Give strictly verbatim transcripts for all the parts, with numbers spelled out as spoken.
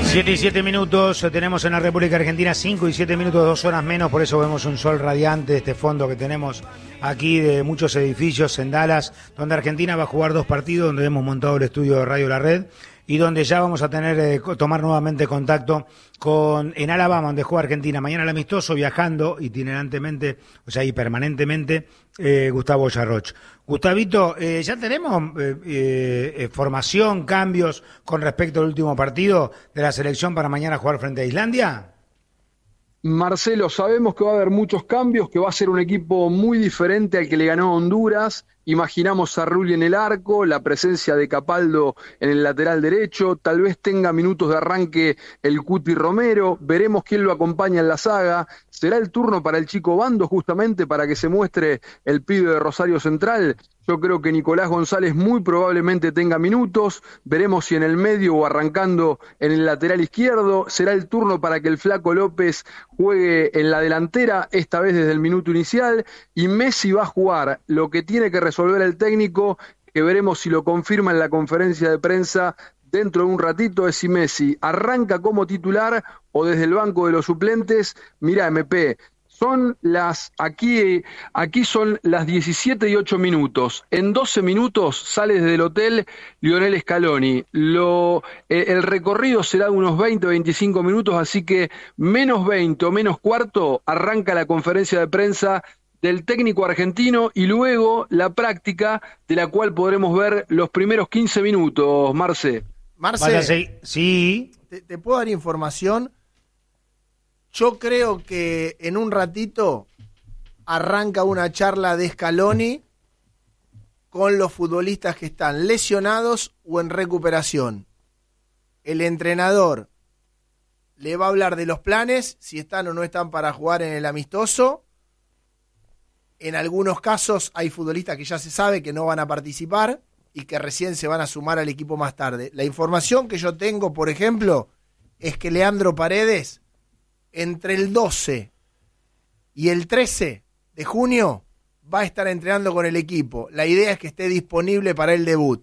siete y siete minutos, tenemos en la República Argentina cinco y siete minutos, dos horas menos, por eso vemos un sol radiante, este fondo que tenemos aquí de muchos edificios en Dallas, donde Argentina va a jugar dos partidos, donde hemos montado el estudio de Radio La Red y donde ya vamos a tener, eh, tomar nuevamente contacto con en Alabama, donde juega Argentina. Mañana el amistoso, viajando itinerantemente, o sea, y permanentemente, eh, Gustavo Yarroch. Gustavito, eh, ¿ya tenemos eh, eh, formación, cambios con respecto al último partido de la selección para mañana jugar frente a Islandia? Marcelo, sabemos que va a haber muchos cambios, que va a ser un equipo muy diferente al que le ganó a Honduras. Imaginamos a Rulli en el arco, la presencia de Capaldo en el lateral derecho, tal vez tenga minutos de arranque el Cuti Romero, veremos quién lo acompaña en la saga. ¿Será el turno para el chico Bando justamente para que se muestre el pibe de Rosario Central? Yo creo que Nicolás González muy probablemente tenga minutos, veremos si en el medio o arrancando en el lateral izquierdo. Será el turno para que el Flaco López juegue en la delantera, esta vez desde el minuto inicial, y Messi va a jugar. Lo que tiene que resolver el técnico, que veremos si lo confirma en la conferencia de prensa dentro de un ratito, es si Messi arranca como titular o desde el banco de los suplentes. Mirá, M P, son las, aquí, aquí son las diecisiete y ocho minutos. En doce minutos sale desde el hotel Lionel Scaloni. Lo, eh, el recorrido será de unos veinte o veinticinco minutos, así que menos veinte o menos cuarto arranca la conferencia de prensa del técnico argentino y luego la práctica, de la cual podremos ver los primeros quince minutos, Marce. Marce, sí. ¿Te, te puedo dar información? Yo creo que en un ratito arranca una charla de Scaloni con los futbolistas que están lesionados o en recuperación. El entrenador le va a hablar de los planes, si están o no están para jugar en el amistoso. En algunos casos hay futbolistas que ya se sabe que no van a participar y que recién se van a sumar al equipo más tarde. La información que yo tengo, por ejemplo, es que Leandro Paredes, entre el doce y el trece de junio, va a estar entrenando con el equipo. La idea es que esté disponible para el debut.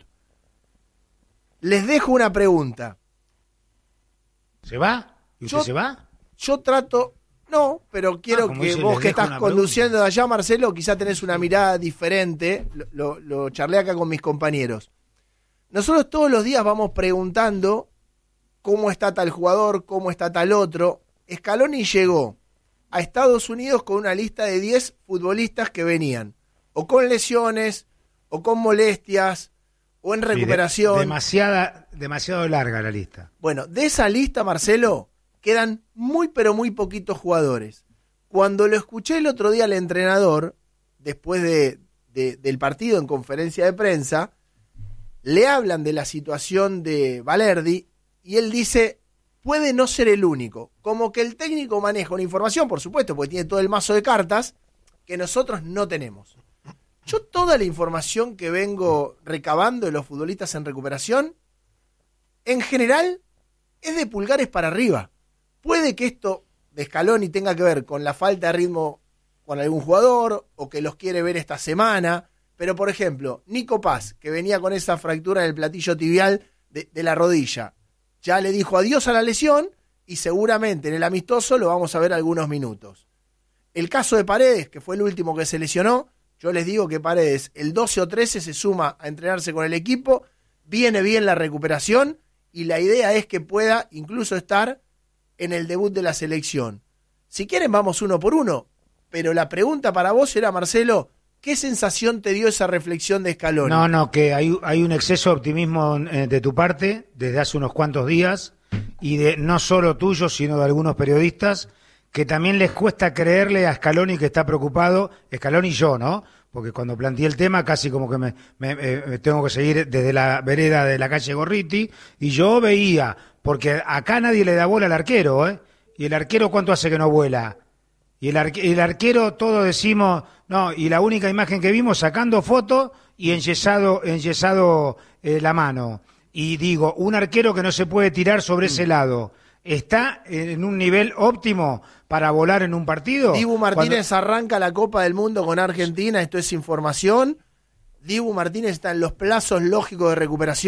Les dejo una pregunta. ¿Se va? ¿Y usted yo, se va? Yo trato... No, pero quiero ah, que dice, vos que estás conduciendo pregunta. de allá, Marcelo, quizá tenés una mirada diferente. Lo, lo, lo charlé acá con mis compañeros. Nosotros todos los días vamos preguntando cómo está tal jugador, cómo está tal otro. Scaloni llegó a Estados Unidos con una lista de diez futbolistas que venían o con lesiones, o con molestias, o en recuperación. Sí, de, demasiada, demasiado larga la lista. Bueno, de esa lista, Marcelo, quedan muy pero muy poquitos jugadores. Cuando lo escuché el otro día al entrenador, después de, de, del partido en conferencia de prensa, le hablan de la situación de Valerdi y él dice, puede no ser el único. Como que el técnico maneja una información, por supuesto, porque tiene todo el mazo de cartas, que nosotros no tenemos. Yo toda la información que vengo recabando de los futbolistas en recuperación, en general, es de pulgares para arriba. Puede que esto de Scaloni tenga que ver con la falta de ritmo con algún jugador o que los quiere ver esta semana, pero por ejemplo, Nico Paz, que venía con esa fractura en el platillo tibial de, de la rodilla, ya le dijo adiós a la lesión y seguramente en el amistoso lo vamos a ver algunos minutos. El caso de Paredes, que fue el último que se lesionó, yo les digo que Paredes el doce o trece se suma a entrenarse con el equipo, viene bien la recuperación y la idea es que pueda incluso estar en el debut de la selección. Si quieren vamos uno por uno, pero la pregunta para vos era, Marcelo, ¿qué sensación te dio esa reflexión de Scaloni? No, no, que hay, hay un exceso de optimismo de tu parte desde hace unos cuantos días y de no solo tuyo, sino de algunos periodistas que también les cuesta creerle a Scaloni que está preocupado, Scaloni y yo, ¿no? Porque cuando planteé el tema casi como que me, me, me tengo que seguir desde la vereda de la calle Gorriti y yo veía, porque acá nadie le da bola al arquero, ¿eh? Y el arquero ¿cuánto hace que no vuela? Y el, arque, el arquero todos decimos, no, y la única imagen que vimos sacando fotos y enyesado, enyesado eh, la mano. Y digo, un arquero que no se puede tirar sobre ese lado, ¿está en un nivel óptimo para volar en un partido? Dibu Martínez Cuando... arranca la Copa del Mundo con Argentina, esto es información. Dibu Martínez está en los plazos lógicos de recuperación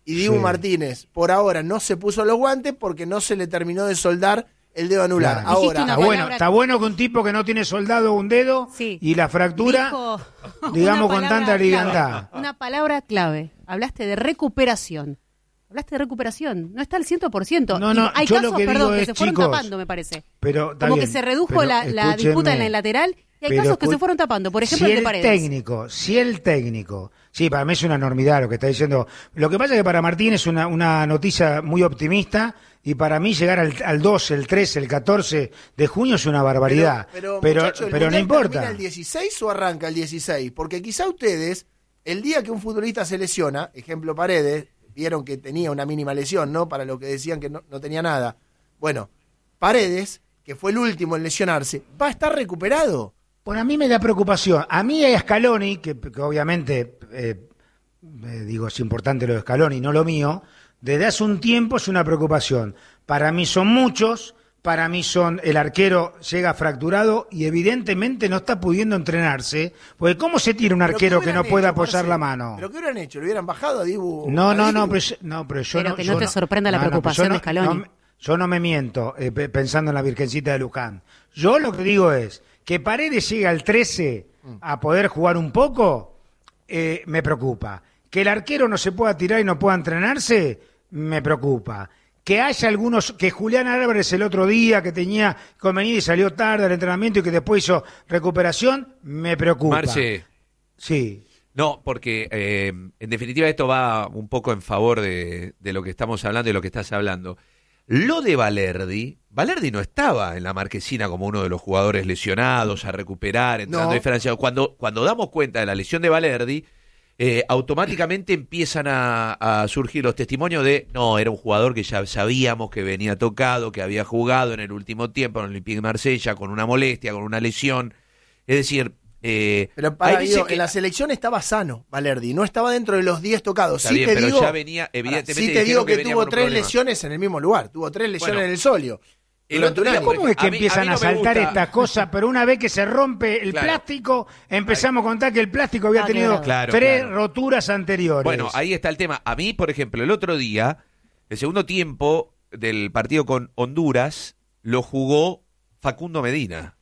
Y Dibu Sí. Martínez, por ahora, no se puso los guantes porque no se le terminó de soldar el dedo anular. Claro. Ahora, Está palabra- bueno, está bueno que un tipo que no tiene soldado un dedo Sí. y la fractura, Dijo digamos, una con tanta palabra liviandad. clave, Una palabra clave. Hablaste de recuperación. Hablaste de recuperación. No está al cien por ciento. No, Y no, hay yo casos, lo que perdón, digo que es, se fueron chicos, tapando, me parece. Pero está Como bien, que se redujo pero la, la escúchenme, disputa en la lateral y hay pero casos que escu- se fueron tapando. Por ejemplo, si el de el Paredes. técnico, si el técnico, sí, para mí es una enormidad lo que está diciendo. Lo que pasa es que para Martín es una, una noticia muy optimista y para mí llegar al, al doce, el trece, el catorce de junio es una barbaridad. Pero, pero, pero, muchacho, ¿el pero no Mundial importa. termina el dieciséis o arranca el dieciséis? Porque quizá ustedes, el día que un futbolista se lesiona, ejemplo Paredes, vieron que tenía una mínima lesión, ¿no? Para lo que decían que no, no tenía nada. Bueno, Paredes, que fue el último en lesionarse, va a estar recuperado. Bueno, a mí me da preocupación. A mí hay Scaloni, que, que obviamente, eh, eh, digo, es importante lo de Scaloni, no lo mío, desde hace un tiempo es una preocupación. Para mí son muchos, para mí son, el arquero llega fracturado y evidentemente no está pudiendo entrenarse, porque ¿cómo se tira un ¿Pero arquero qué que no hubieran puede hecho, apoyar Marce? la mano? ¿Pero qué hubieran hecho? ¿Le hubieran bajado a Dibu? No, a no, Dibu? no, pero, yo- no, pero yo Pero no... que yo no te sorprenda la no, no, pero preocupación yo no- de Scaloni. no me- yo no me miento eh, pe- pensando en la Virgencita de Luján. Yo lo que digo es que Paredes llegue al trece a poder jugar un poco, eh, me preocupa. Que el arquero no se pueda tirar y no pueda entrenarse, me preocupa. Que haya algunos, que Julián Álvarez el otro día que tenía convenido y salió tarde al entrenamiento y que después hizo recuperación, me preocupa. Marce, Sí. no, porque eh, en definitiva esto va un poco en favor de, de lo que estamos hablando y lo que estás hablando. Lo de Valerdi, Valerdi no estaba en la marquesina como uno de los jugadores lesionados, a recuperar, entrando No. diferenciado. Cuando, cuando damos cuenta de la lesión de Valerdi, eh, automáticamente empiezan a, a surgir los testimonios de, no, era un jugador que ya sabíamos que venía tocado, que había jugado en el último tiempo en el Olympique de Marsella con una molestia, con una lesión. Es decir, eh, Pero para hay veces Guido, que- en la selección estaba sano, Valerdi, no estaba dentro de los diez tocados. Está Sí bien, te pero digo, ya venía, evidentemente, sí te digo dijeron que, venía tuvo con un tres problema. lesiones en el mismo lugar, tuvo tres lesiones Bueno, en el solio. el Durante otro un día, año. por ¿Cómo es que A mí- a mí empiezan no a, me saltar gusta- estas cosas? Pero una vez que se rompe el Claro. plástico, empezamos a contar que el plástico había Ah, tenido claro. tres Claro. roturas anteriores. Bueno, ahí está el tema. A mí, por ejemplo, el otro día, el segundo tiempo del partido con Honduras, lo jugó Facundo Medina.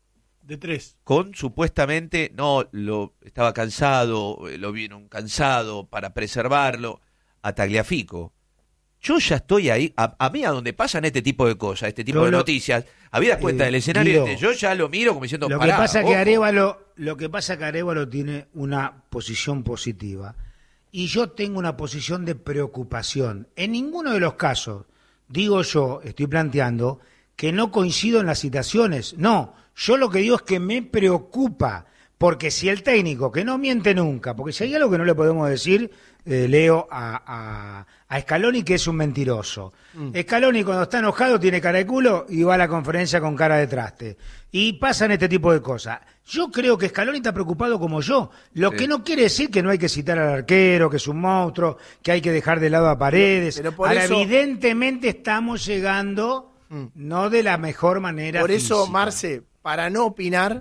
De tres. Con supuestamente, no, lo estaba cansado, eh, lo vieron cansado para preservarlo, a Tagliafico. Yo ya estoy ahí, a, a mí a donde pasan este tipo de cosas, este tipo Yo de lo- noticias, habida cuenta Eh, del escenario, Guido, este, yo ya lo miro como diciendo, Lo que pará, pasa que ojo. Arévalo, lo que pasa que Arévalo tiene una posición positiva y yo tengo una posición de preocupación. En ninguno de los casos, digo yo, estoy planteando que no coincido en las citaciones. No, yo lo que digo es que me preocupa, porque si el técnico, que no miente nunca, porque si hay algo que no le podemos decir, eh, Leo, a, a, a Scaloni, que es un mentiroso. Scaloni cuando está enojado tiene cara de culo y va a la conferencia con cara de traste. Y pasan este tipo de cosas. Yo creo que Scaloni está preocupado como yo, lo Sí. que no quiere decir que no hay que citar al arquero, que es un monstruo, que hay que dejar de lado a Paredes. Pero- pero por Ahora, eso- evidentemente estamos llegando Mm. no de la mejor manera Por eso, física. Marce, para no opinar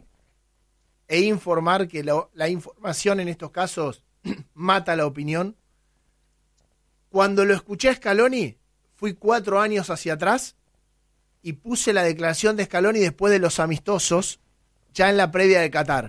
e informar que lo- la información en estos casos mata la opinión, cuando lo escuché a Scaloni, fui cuatro años hacia atrás y puse la declaración de Scaloni después de los amistosos, ya en la previa de Qatar.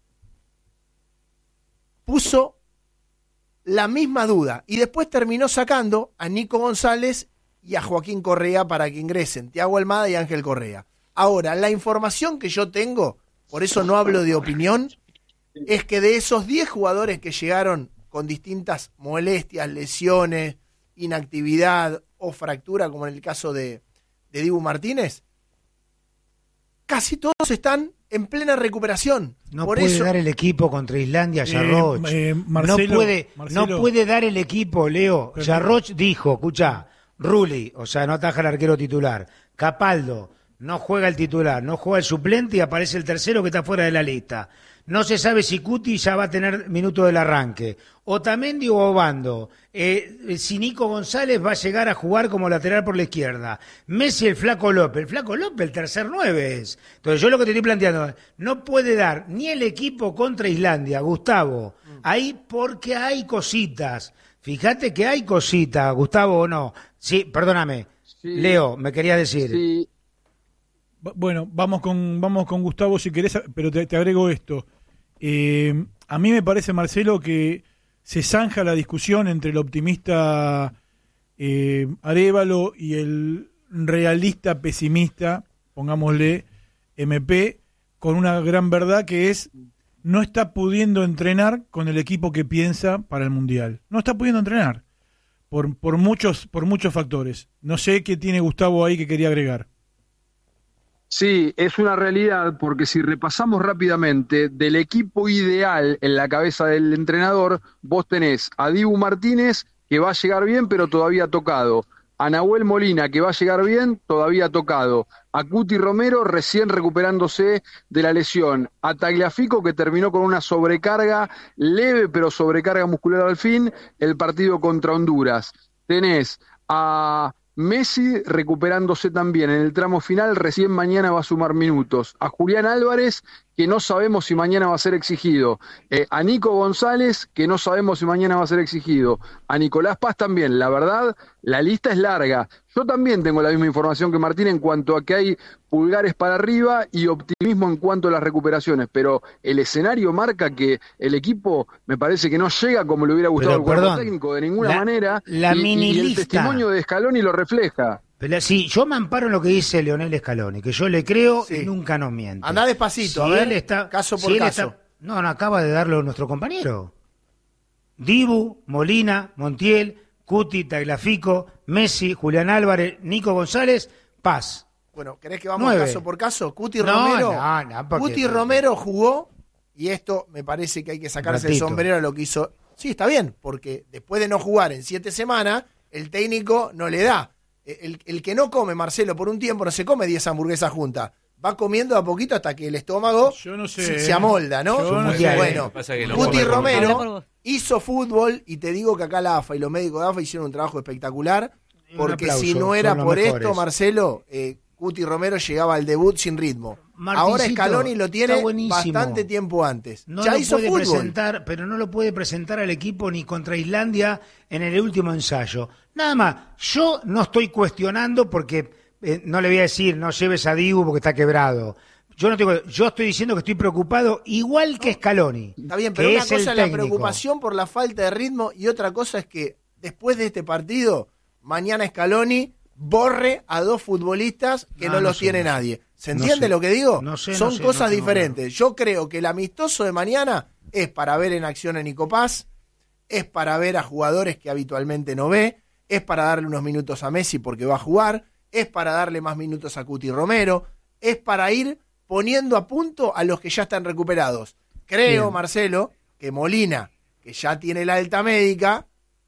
Puso la misma duda y después terminó sacando a Nico González y a Joaquín Correa para que ingresen, Thiago Almada y Ángel Correa. Ahora, la información que yo tengo, por eso no hablo de opinión, es que de esos diez jugadores que llegaron con distintas molestias, lesiones, inactividad o fractura, como en el caso de, de Dibu Martínez, casi todos están en plena recuperación. No por puede eso, dar el equipo contra Islandia, Eh, Jarroch. eh, Marcelo, no puede, Marcelo. no puede dar el equipo, Leo. Pero- Jarroch dijo, escucha, Rulli, o sea, no ataja el arquero titular. Capaldo, no juega el titular, no juega el suplente y aparece el tercero que está fuera de la lista. No se sabe si Cuti ya va a tener minuto del arranque. Otamendi o Obando. Eh, si Nico González va a llegar a jugar como lateral por la izquierda. Messi, el Flaco López. El Flaco López, el tercer nueve es. Entonces yo lo que te estoy planteando es, no puede dar ni el equipo contra Islandia, Gustavo. Ahí porque hay cositas. Fíjate que hay cosita, Gustavo, o no. Sí, perdóname. Sí, Leo, me querías decir. sí. Bueno, vamos con vamos con Gustavo si querés, pero te, te agrego esto. Eh, a mí me parece, Marcelo, que se zanja la discusión entre el optimista eh, Arévalo y el realista pesimista, pongámosle M P, con una gran verdad que es no está pudiendo entrenar con el equipo que piensa para el Mundial. No está pudiendo entrenar por, por muchos por muchos factores. No sé qué tiene Gustavo ahí que quería agregar. Sí, es una realidad porque si repasamos rápidamente del equipo ideal en la cabeza del entrenador, vos tenés a Dibu Martínez que va a llegar bien pero todavía tocado, a Nahuel Molina que va a llegar bien todavía tocado, a Cuti Romero recién recuperándose de la lesión, a Tagliafico que terminó con una sobrecarga leve pero sobrecarga muscular al fin, el partido contra Honduras. Tenés a Messi recuperándose también en el tramo final, recién mañana va a sumar minutos. A Julián Álvarez, que no sabemos si mañana va a ser exigido. Eh, a Nico González, que no sabemos si mañana va a ser exigido. A Nicolás Paz también. La verdad, la lista es larga. Yo también tengo la misma información que Martín en cuanto a que hay pulgares para arriba y optimismo en cuanto a las recuperaciones, pero el escenario marca que el equipo me parece que no llega como le hubiera gustado al cuerpo técnico de ninguna la, manera la y, mini y el lista. testimonio de Scaloni lo refleja. Pero sí, yo me amparo en lo que dice Leonel Scaloni, que yo le creo Sí. y nunca nos miente. Andá despacito, si a ver, él está, caso por si él caso. está- no, no, acaba de darlo nuestro compañero. Dibu, Molina, Montiel, Cuti, Tagliafico, Messi, Julián Álvarez, Nico González, Paz. Bueno, ¿querés que vamos Nueve. caso por caso? Cuti No, Romero. no, no, porque- Cuti Romero jugó, y esto me parece que hay que sacarse el Ratito. sombrero a lo que hizo. Sí, está bien, porque después de no jugar en siete semanas, el técnico no le da. El, el que no come, Marcelo, por un tiempo no se come diez hamburguesas juntas. Va comiendo a poquito hasta que el estómago Yo no sé, se, ¿eh? se amolda, ¿no? Yo no sé. Bueno, Pasa que lo Cuti come por- Habla por Romero vos. hizo fútbol y te digo que acá la A F A y los médicos de A F A hicieron un trabajo espectacular, Un porque aplauso, si no son era los por mejores. esto, Marcelo, eh, Cuti Romero llegaba al debut sin ritmo. Martincito, Ahora Scaloni lo tiene está buenísimo. bastante tiempo antes. No ya lo hizo puede fútbol. presentar, pero no lo puede presentar al equipo ni contra Islandia en el último ensayo. Nada más, yo no estoy cuestionando porque eh, no le voy a decir no lleves a Dibu porque está quebrado. Yo no tengo, yo estoy diciendo que estoy preocupado igual que Scaloni. Está bien, pero que una es el cosa es la técnico. preocupación por la falta de ritmo y otra cosa es que después de este partido, mañana Scaloni borre a dos futbolistas que No, no, no los sé, tiene no sé. nadie. ¿Se No entiende sé. lo que digo? No sé, no Son sé, cosas no tengo diferentes. Yo creo que el amistoso de mañana es para ver en acción a Nico Paz, es para ver a jugadores que habitualmente no ve, es para darle unos minutos a Messi porque va a jugar, es para darle más minutos a Cuti Romero, es para ir poniendo a punto a los que ya están recuperados. Creo, Bien. Marcelo, que Molina, que ya tiene la alta médica,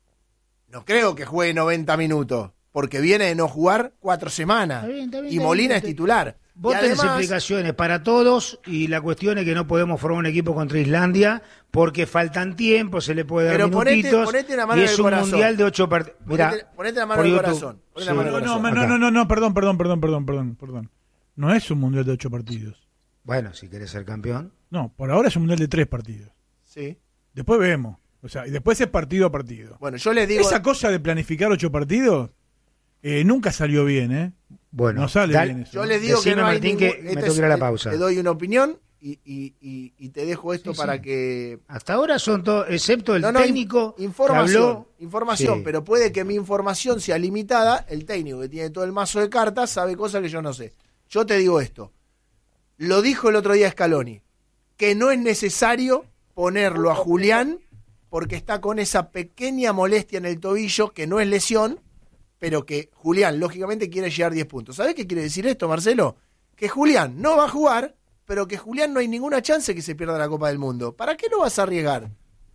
no creo que juegue noventa minutos, porque viene de no jugar cuatro semanas. Está bien, está bien, y está Molina bien, es está- titular. Vos Y tenés además, explicaciones para todos y la cuestión es que no podemos formar un equipo contra Islandia porque faltan tiempo, se le puede dar Pero ponete- minutitos ponete la mano y en es el un corazón. mundial de ocho partidos. Ponete- ponete la mano en el corazón, ponete la mano en el No, corazón. no, no, no, no, perdón, perdón, perdón, perdón, perdón, perdón. No es un mundial de ocho partidos. Bueno, si querés ser campeón. No, por ahora es un mundial de tres partidos. Sí. Después vemos. O sea, y después es partido a partido. Bueno, yo les digo, Esa cosa de planificar ocho partidos eh, nunca salió bien, ¿eh? Bueno, no sale dale- bien eso. yo les digo Decime, que no hay Martín, ningún- que me este tengo es- que ir a la te- pausa. Te doy una opinión y, y, y, y te dejo esto Sí, para sí. que Hasta ahora son todos, excepto el No, no, in- técnico información, que habló. información, Sí. pero puede que mi información sea limitada. El técnico que tiene todo el mazo de cartas sabe cosas que yo no sé. Yo te digo esto. Lo dijo el otro día Scaloni, que no es necesario ponerlo a Julián porque está con esa pequeña molestia en el tobillo que no es lesión, pero que Julián lógicamente quiere llegar diez puntos. ¿Sabés qué quiere decir esto, Marcelo? Que Julián no va a jugar, pero que Julián no hay ninguna chance que se pierda la Copa del Mundo. ¿Para qué lo vas a arriesgar?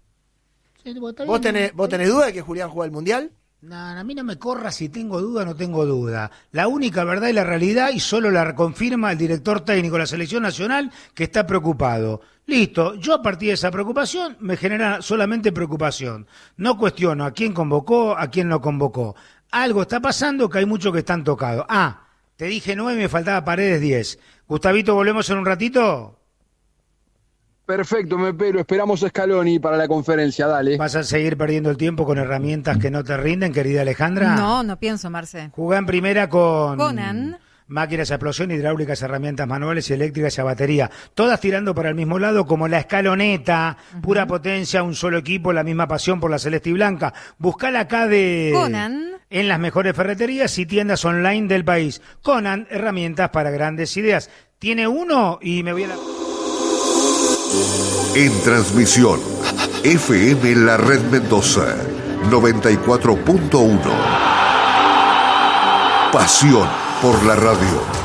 ¿Vos tenés, ¿Vos tenés duda de que Julián juega el Mundial? No, a mí no me corra si tengo duda o no tengo duda. La única verdad y la realidad, y solo la confirma el director técnico de la Selección Nacional, que está preocupado. Listo, yo a partir de esa preocupación me genera solamente preocupación. No cuestiono a quién convocó, a quién no convocó. Algo está pasando que hay muchos que están tocados. Ah, te dije nueve y me faltaba Paredes diez. Gustavito, ¿volvemos en un ratito? Perfecto, me pero esperamos a Scaloni para la conferencia, dale. ¿Vas a seguir perdiendo el tiempo con herramientas que no te rinden, querida Alejandra? No, no pienso, Marce. Jugá en primera con Conan. máquinas a explosión, hidráulicas, herramientas manuales y eléctricas y a batería. Todas tirando para el mismo lado, como la Escaloneta, uh-huh. Pura potencia, un solo equipo, la misma pasión por la celeste y blanca. Buscala acá de Conan. En las mejores ferreterías y tiendas online del país. Conan, herramientas para grandes ideas. Tiene uno y me voy a la... En transmisión, F M La Red Mendoza, noventa y cuatro punto uno. Pasión por la radio.